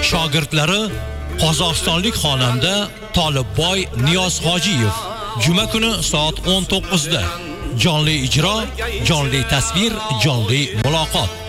Shogirdlari qozog'istonlik xonanda Tolibboy Niyoz Hojiyev. Juma kuni soat 19 da jonli ijro, jonli tasvir, jonli muloqot.